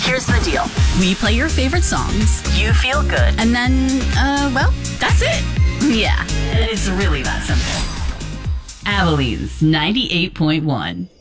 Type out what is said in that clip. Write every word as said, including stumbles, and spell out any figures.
Here's the deal. We play your favorite songs. You feel good. And then, uh, well, that's it. Yeah, it's really that simple. Abilene's ninety-eight point one.